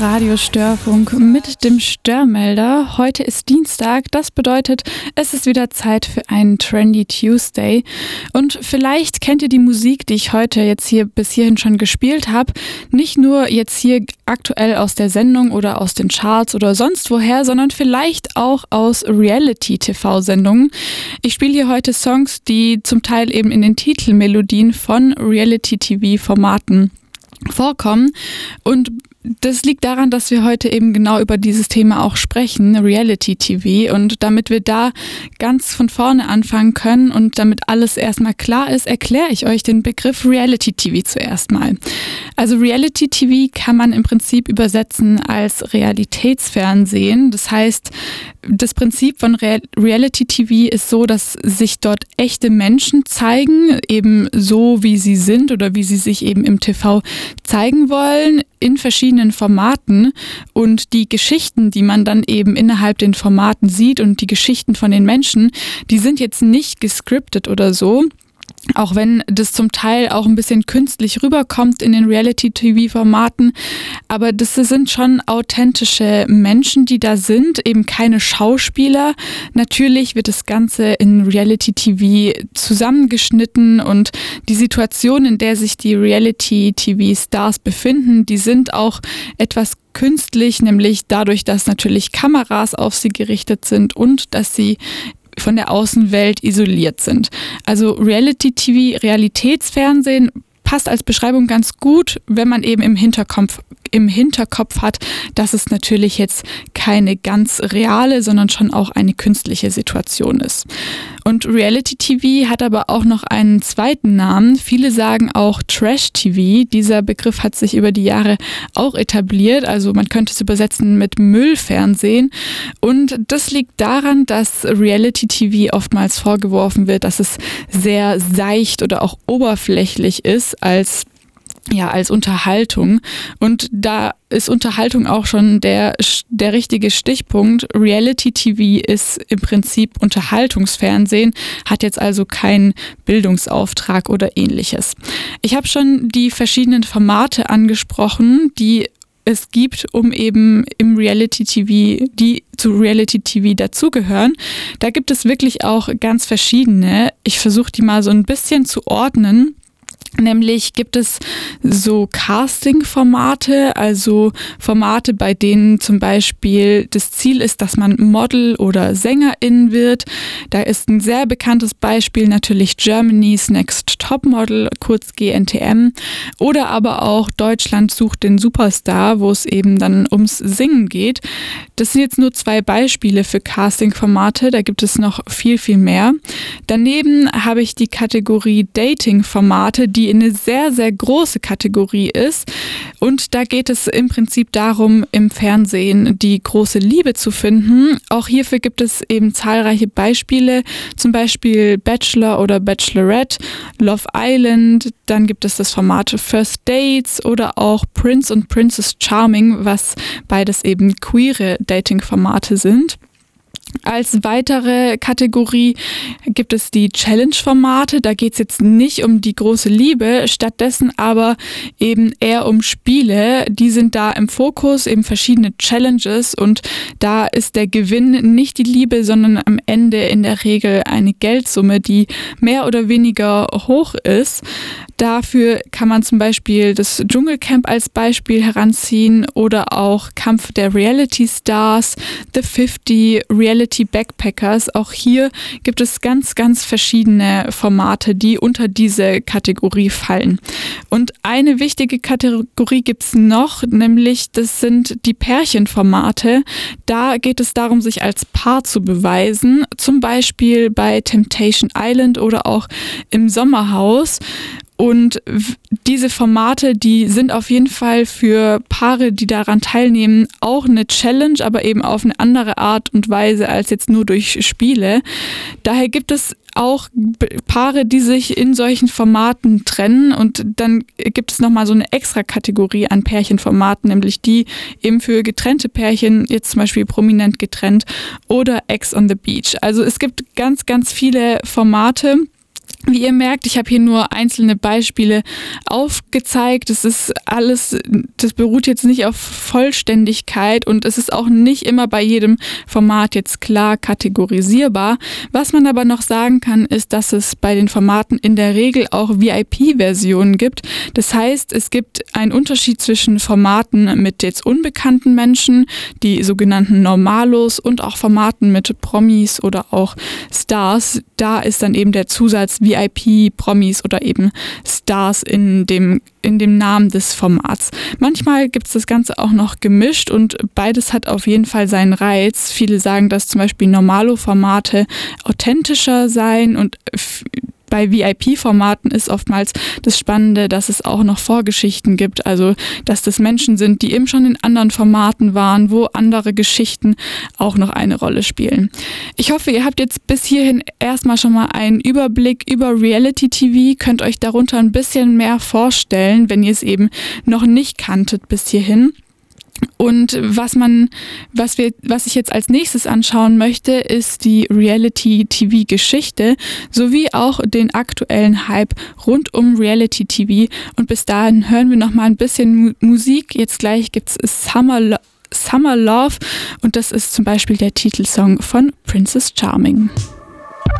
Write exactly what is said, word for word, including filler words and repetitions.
Radio Störfunk mit dem Störmelder. Heute ist Dienstag, das bedeutet, es ist wieder Zeit für einen Trendy Tuesday. Und vielleicht kennt ihr die Musik, die ich heute jetzt hier bis hierhin schon gespielt habe, nicht nur jetzt hier aktuell aus der Sendung oder aus den Charts oder sonst woher, sondern vielleicht auch aus Reality-T V-Sendungen. Ich spiele hier heute Songs, die zum Teil eben in den Titelmelodien von Reality-T V-Formaten vorkommen, und das liegt daran, dass wir heute eben genau über dieses Thema auch sprechen, Reality-T V, und damit wir da ganz von vorne anfangen können und damit alles erstmal klar ist, erkläre ich euch den Begriff Reality-T V zuerst mal. Also Reality-T V kann man im Prinzip übersetzen als Realitätsfernsehen. Das heißt, das Prinzip von Real- Reality-T V ist so, dass sich dort echte Menschen zeigen, eben so wie sie sind oder wie sie sich eben im T V zeigen wollen, in verschiedenen Formaten, und die Geschichten, die man dann eben innerhalb den Formaten sieht und die Geschichten von den Menschen, die sind jetzt nicht gescriptet oder so, auch wenn das zum Teil auch ein bisschen künstlich rüberkommt in den Reality-T V-Formaten, aber das sind schon authentische Menschen, die da sind, eben keine Schauspieler. Natürlich wird das Ganze in Reality-T V zusammengeschnitten, und die Situation, in der sich die Reality-T V-Stars befinden, die sind auch etwas künstlich, nämlich dadurch, dass natürlich Kameras auf sie gerichtet sind und dass sie von der Außenwelt isoliert sind. Also Reality-T V, Realitätsfernsehen, passt als Beschreibung ganz gut, wenn man eben im Hinterkopf, im Hinterkopf hat, dass es natürlich jetzt keine ganz reale, sondern schon auch eine künstliche Situation ist. Und Reality-T V hat aber auch noch einen zweiten Namen. Viele sagen auch Trash-T V. Dieser Begriff hat sich über die Jahre auch etabliert. Also man könnte es übersetzen mit Müllfernsehen. Und das liegt daran, dass Reality-T V oftmals vorgeworfen wird, dass es sehr seicht oder auch oberflächlich ist als Ja, als Unterhaltung. Und da ist Unterhaltung auch schon der, der richtige Stichpunkt. Reality-T V ist im Prinzip Unterhaltungsfernsehen, hat jetzt also keinen Bildungsauftrag oder ähnliches. Ich habe schon die verschiedenen Formate angesprochen, die es gibt, um eben im Reality-T V, die zu Reality-T V dazugehören. Da gibt es wirklich auch ganz verschiedene. Ich versuche die mal so ein bisschen zu ordnen. Nämlich gibt es so Casting-Formate, also Formate, bei denen zum Beispiel das Ziel ist, dass man Model oder Sängerin wird. Da ist ein sehr bekanntes Beispiel natürlich Germany's Next Topmodel, kurz G N T M, oder aber auch Deutschland sucht den Superstar, wo es eben dann ums Singen geht. Das sind jetzt nur zwei Beispiele für Casting-Formate, da gibt es noch viel, viel mehr. Daneben habe ich die Kategorie Dating-Formate, die eine sehr, sehr große Kategorie ist. Und da geht es im Prinzip darum, im Fernsehen die große Liebe zu finden. Auch hierfür gibt es eben zahlreiche Beispiele, zum Beispiel Bachelor oder Bachelorette, Love Island, dann gibt es das Format First Dates oder auch Prince und Princess Charming, was beides eben queere Dating-Formate sind. Als weitere Kategorie gibt es die Challenge-Formate. Da geht es jetzt nicht um die große Liebe, stattdessen aber eben eher um Spiele. Die sind da im Fokus, eben verschiedene Challenges, und da ist der Gewinn nicht die Liebe, sondern am Ende in der Regel eine Geldsumme, die mehr oder weniger hoch ist. Dafür kann man zum Beispiel das Dschungelcamp als Beispiel heranziehen oder auch Kampf der Reality Stars, The fifty, Reality Backpackers. Auch hier gibt es ganz, ganz verschiedene Formate, die unter diese Kategorie fallen. Und eine wichtige Kategorie gibt es noch, nämlich das sind die Pärchenformate. Da geht es darum, sich als Paar zu beweisen, zum Beispiel bei Temptation Island oder auch im Sommerhaus. Und diese Formate, die sind auf jeden Fall für Paare, die daran teilnehmen, auch eine Challenge, aber eben auf eine andere Art und Weise als jetzt nur durch Spiele. Daher gibt es auch Paare, die sich in solchen Formaten trennen, und dann gibt es nochmal so eine extra Kategorie an Pärchenformaten, nämlich die eben für getrennte Pärchen, jetzt zum Beispiel Prominent getrennt oder Ex on the Beach. Also es gibt ganz, ganz viele Formate, Wie ihr merkt, ich habe hier nur einzelne Beispiele aufgezeigt. Das ist alles, das beruht jetzt nicht auf Vollständigkeit und es ist auch nicht immer bei jedem Format jetzt klar kategorisierbar. Was man aber noch sagen kann, ist, dass es bei den Formaten in der Regel auch V I P-Versionen gibt. Das heißt, es gibt einen Unterschied zwischen Formaten mit jetzt unbekannten Menschen, die sogenannten Normalos, und auch Formaten mit Promis oder auch Stars. Da ist dann eben der Zusatz V I P, Promis oder eben Stars in dem, in dem Namen des Formats. Manchmal gibt es das Ganze auch noch gemischt und beides hat auf jeden Fall seinen Reiz. Viele sagen, dass zum Beispiel Normalo-Formate authentischer seien und f- Bei V I P-Formaten ist oftmals das Spannende, dass es auch noch Vorgeschichten gibt, also dass das Menschen sind, die eben schon in anderen Formaten waren, wo andere Geschichten auch noch eine Rolle spielen. Ich hoffe, ihr habt jetzt bis hierhin erstmal schon mal einen Überblick über Reality-T V, könnt euch darunter ein bisschen mehr vorstellen, wenn ihr es eben noch nicht kanntet bis hierhin. Und was man, was wir, was ich jetzt als nächstes anschauen möchte, ist die Reality-T V-Geschichte sowie auch den aktuellen Hype rund um Reality-T V. Und bis dahin hören wir noch mal ein bisschen Mu- Musik. Jetzt gleich gibt's Summer, Lo- Summer Love und das ist zum Beispiel der Titelsong von Princess Charming.